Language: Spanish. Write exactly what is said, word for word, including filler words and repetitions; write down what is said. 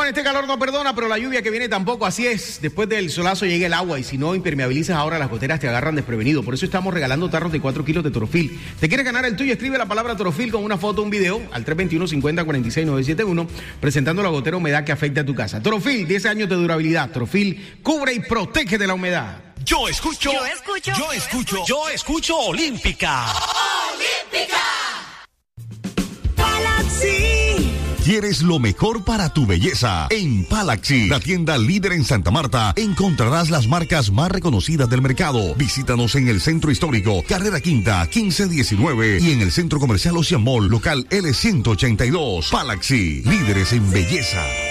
Bueno, este calor no perdona, pero la lluvia que viene tampoco. Así es, después del solazo llega el agua y si no impermeabilizas ahora, las goteras te agarran desprevenido. Por eso estamos regalando tarros de cuatro kilos de Torofil. ¿Te quieres ganar el tuyo? Escribe la palabra Torofil con una foto o un video al tres dos uno, cinco cero, cuatro seis nueve siete uno, presentando la gotera humedad que afecta a tu casa. Torofil, diez años de durabilidad. Torofil cubre y protege de la humedad. Yo escucho, yo escucho, yo escucho, yo escucho Olímpica. Olímpica. Galaxy. ¿Quieres lo mejor para tu belleza? En Palaxy, la tienda líder en Santa Marta, encontrarás las marcas más reconocidas del mercado. Visítanos en el Centro Histórico, Carrera Quinta, quince diecinueve y en el Centro Comercial Ocean Mall, local L ciento ochenta y dos. Palaxy, líderes en belleza.